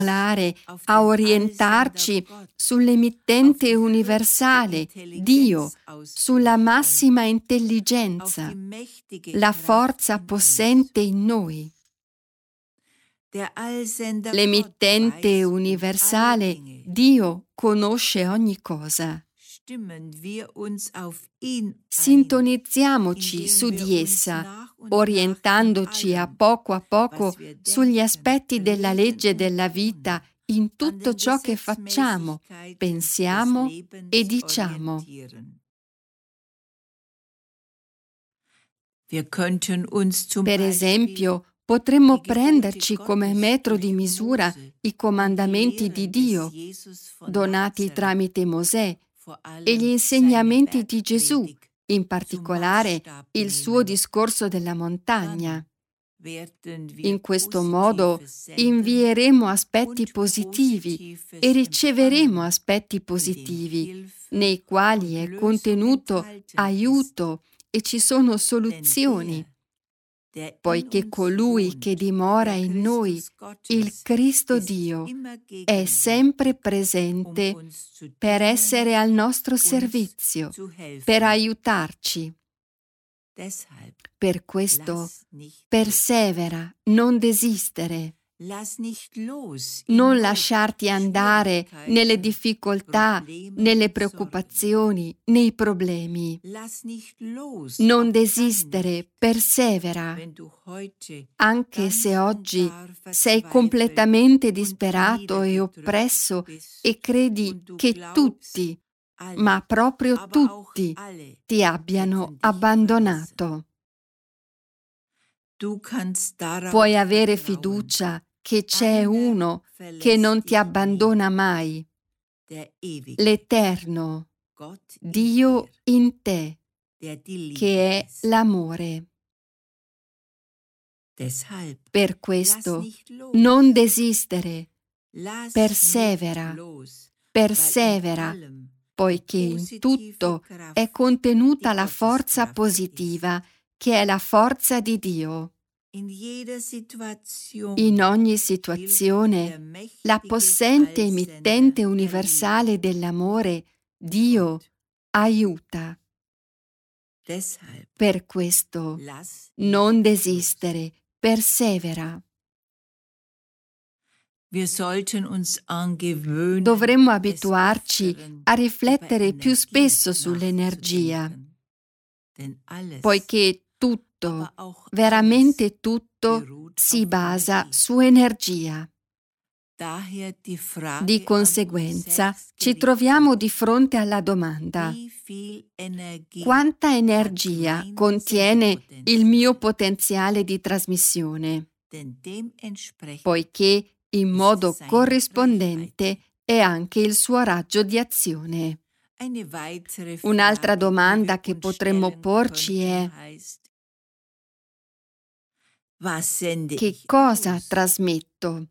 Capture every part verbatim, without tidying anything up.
a orientarci sull'emittente universale, Dio, sulla massima intelligenza, la forza possente in noi. L'emittente universale, Dio, conosce ogni cosa. Sintonizziamoci su di essa, orientandoci a poco a poco sugli aspetti della legge della vita in tutto ciò che facciamo, pensiamo e diciamo. Per esempio, potremmo prenderci come metro di misura i comandamenti di Dio, donati tramite Mosè, e gli insegnamenti di Gesù, in particolare il suo discorso della montagna. In questo modo invieremo aspetti positivi e riceveremo aspetti positivi, nei quali è contenuto aiuto e ci sono soluzioni, poiché colui che dimora in noi, il Cristo Dio, è sempre presente per essere al nostro servizio, per aiutarci. Per questo persevera, non desistere. Non lasciarti andare nelle difficoltà, nelle preoccupazioni, nei problemi. Non desistere, persevera. Anche se oggi sei completamente disperato e oppresso e credi che tutti, ma proprio tutti, ti abbiano abbandonato. Puoi avere fiducia che c'è uno che non ti abbandona mai, l'Eterno, Dio in te, che è l'amore. Per questo non desistere, persevera, persevera, poiché in tutto è contenuta la forza positiva, che è la forza di Dio. In ogni situazione, la possente emittente universale dell'amore, Dio, aiuta. Per questo, non desistere, persevera. Dovremmo abituarci a riflettere più spesso sull'energia, poiché tutto, veramente tutto, si basa su energia. Di conseguenza, ci troviamo di fronte alla domanda: quanta energia contiene il mio potenziale di trasmissione? Poiché in modo corrispondente è anche il suo raggio di azione. Un'altra domanda che potremmo porci è: che cosa trasmetto?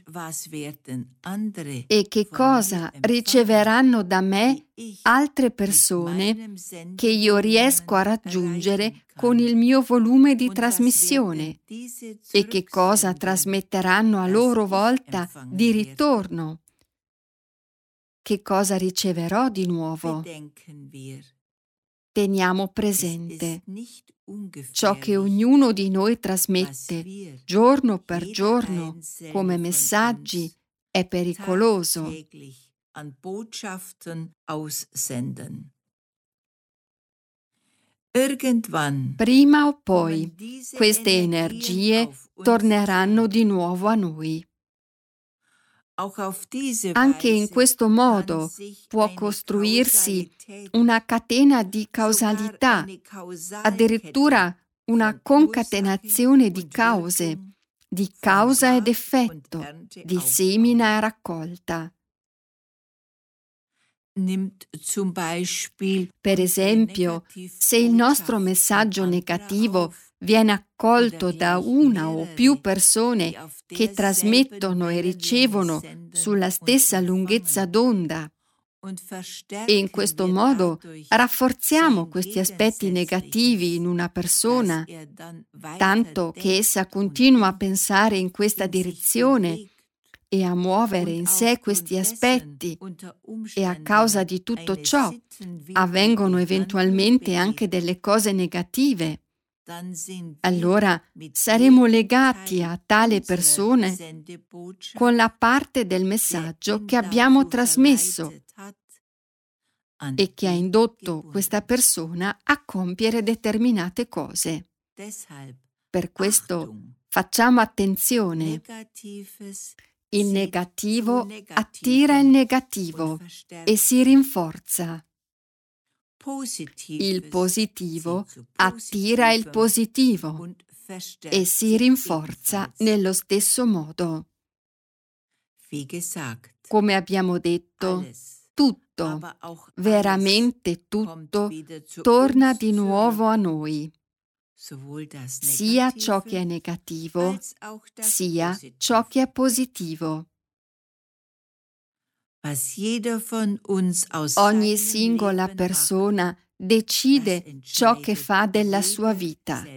E che cosa riceveranno da me altre persone che io riesco a raggiungere con il mio volume di trasmissione? E che cosa trasmetteranno a loro volta di ritorno? Che cosa riceverò di nuovo? Teniamo presente: ciò che ognuno di noi trasmette giorno per giorno come messaggi è pericoloso. Prima o poi queste energie torneranno di nuovo a noi. Anche in questo modo può costruirsi una catena di causalità, addirittura una concatenazione di cause, di causa ed effetto, di semina e raccolta. Per esempio, se il nostro messaggio negativo viene accolto da una o più persone che trasmettono e ricevono sulla stessa lunghezza d'onda, e in questo modo rafforziamo questi aspetti negativi in una persona, tanto che essa continua a pensare in questa direzione e a muovere in sé questi aspetti, e a causa di tutto ciò avvengono eventualmente anche delle cose negative, allora saremo legati a tale persone con la parte del messaggio che abbiamo trasmesso e che ha indotto questa persona a compiere determinate cose. Per questo facciamo attenzione. Il negativo attira il negativo e si rinforza. Il positivo attira il positivo e si rinforza nello stesso modo. Come abbiamo detto, tutto, veramente tutto, torna di nuovo a noi, sia ciò che è negativo, sia ciò che è positivo. Ogni singola persona decide ciò che fa della sua vita.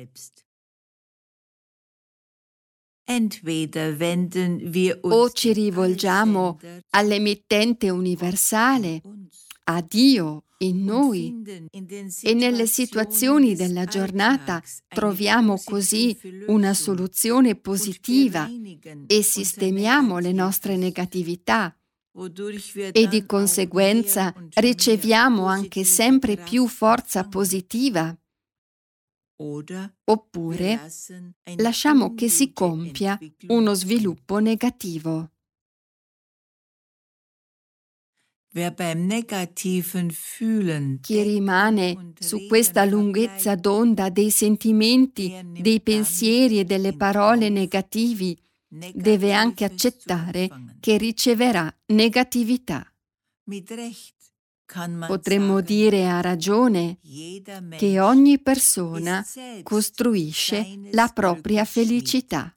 O ci rivolgiamo all'emittente universale, a Dio in noi, e nelle situazioni della giornata troviamo così una soluzione positiva e sistemiamo le nostre negatività, e di conseguenza riceviamo anche sempre più forza positiva. Oppure lasciamo che si compia uno sviluppo negativo. Chi rimane su questa lunghezza d'onda dei sentimenti, dei pensieri e delle parole negativi deve anche accettare che riceverà negatività. Potremmo dire a ragione che ogni persona costruisce la propria felicità.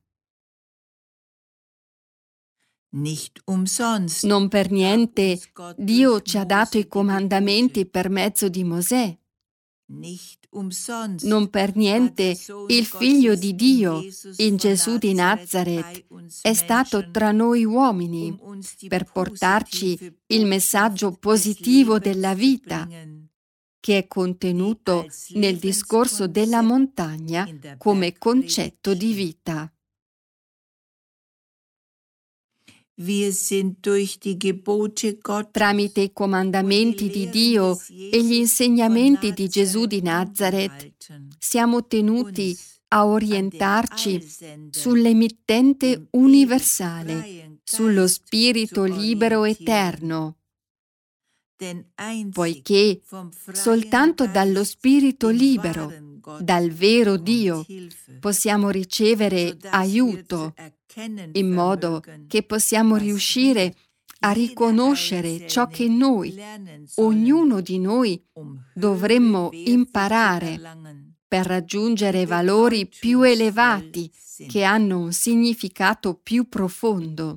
Non per niente Dio ci ha dato i comandamenti per mezzo di Mosè. Non per niente il Figlio di Dio, in Gesù di Nazaret, è stato tra noi uomini per portarci il messaggio positivo della vita, che è contenuto nel discorso della montagna come concetto di vita. Tramite i comandamenti di Dio e gli insegnamenti di Gesù di Nazaret siamo tenuti a orientarci sull'emittente universale, sullo spirito libero eterno, poiché soltanto dallo spirito libero, dal vero Dio, possiamo ricevere aiuto, in modo che possiamo riuscire a riconoscere ciò che noi, ognuno di noi, dovremmo imparare per raggiungere valori più elevati che hanno un significato più profondo.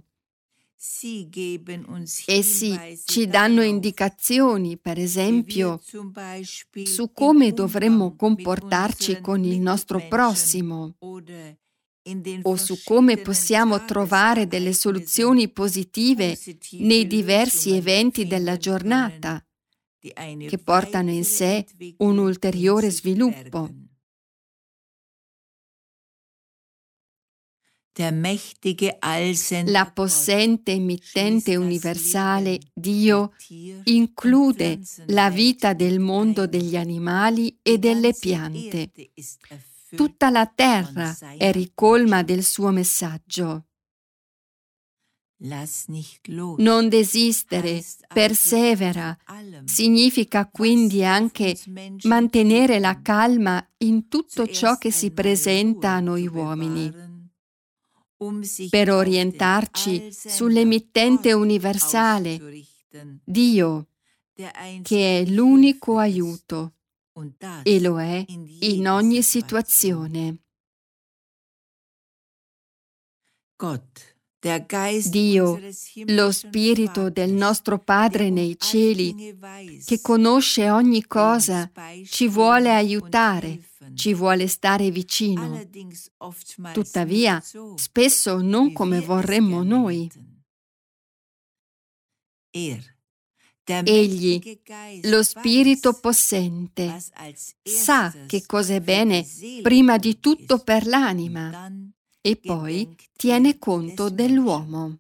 Essi ci danno indicazioni, per esempio, su come dovremmo comportarci con il nostro prossimo, o su come possiamo trovare delle soluzioni positive nei diversi eventi della giornata, che portano in sé un ulteriore sviluppo. La possente emittente universale, Dio, include la vita del mondo degli animali e delle piante. Tutta la terra è ricolma del suo messaggio. Non desistere, persevera, significa quindi anche mantenere la calma in tutto ciò che si presenta a noi uomini, per orientarci sull'emittente universale, Dio, che è l'unico aiuto, e lo è in ogni situazione. Dio, lo Spirito del nostro Padre nei cieli, che conosce ogni cosa, ci vuole aiutare, ci vuole stare vicino. Tuttavia, spesso non come vorremmo noi. Egli, lo Spirito possente, sa che cosa è bene prima di tutto per l'anima e poi tiene conto dell'uomo.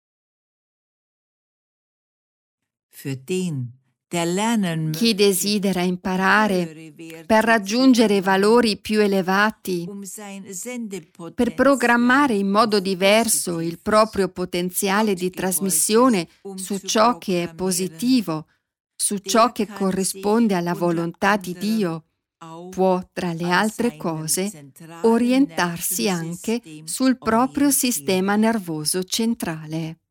Chi desidera imparare per raggiungere valori più elevati, per programmare in modo diverso il proprio potenziale di trasmissione su ciò che è positivo, su ciò che corrisponde alla volontà di Dio, può, tra le altre cose, orientarsi anche sul proprio sistema nervoso centrale.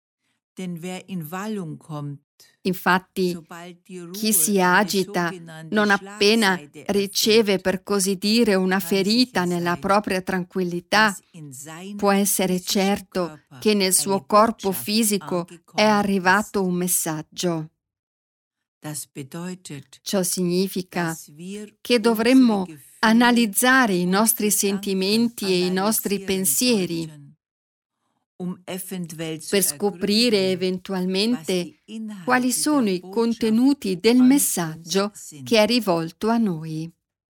Infatti, chi si agita non appena riceve, per così dire, una ferita nella propria tranquillità, può essere certo che nel suo corpo fisico è arrivato un messaggio. Ciò significa che dovremmo analizzare i nostri sentimenti e i nostri pensieri per scoprire eventualmente quali sono i contenuti del messaggio che è rivolto a noi.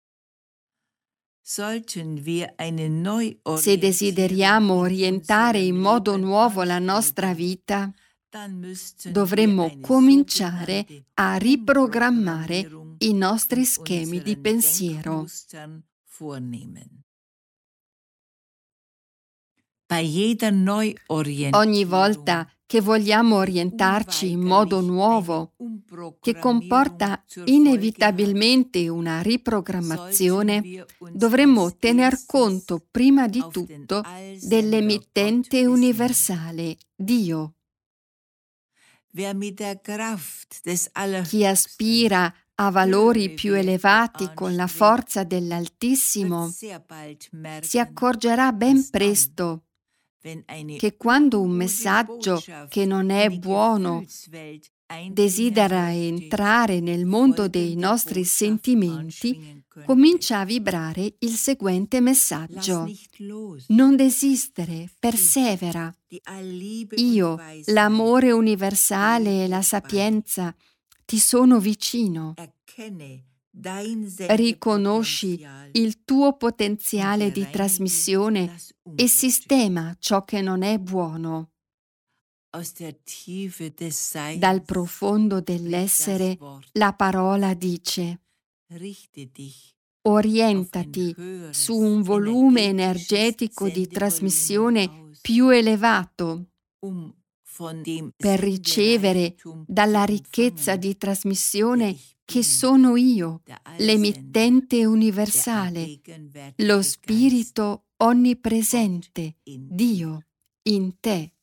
Se desideriamo orientare in modo nuovo la nostra vita, dovremmo cominciare a riprogrammare i nostri schemi di pensiero. Ogni volta che vogliamo orientarci in modo nuovo, che comporta inevitabilmente una riprogrammazione, dovremmo tener conto prima di tutto dell'emittente universale, Dio. Chi aspira a valori più elevati con la forza dell'Altissimo si accorgerà ben presto che quando un messaggio che non è buono desidera entrare nel mondo dei nostri sentimenti, comincia a vibrare il seguente messaggio: non desistere, persevera. Io, l'amore universale e la sapienza, ti sono vicino. Riconosci il tuo potenziale di trasmissione e sistema ciò che non è buono. Dal profondo dell'essere la parola dice: orientati su un volume energetico di trasmissione più elevato per ricevere dalla ricchezza di trasmissione che sono io, l'emittente universale, lo Spirito onnipresente, Dio, in te.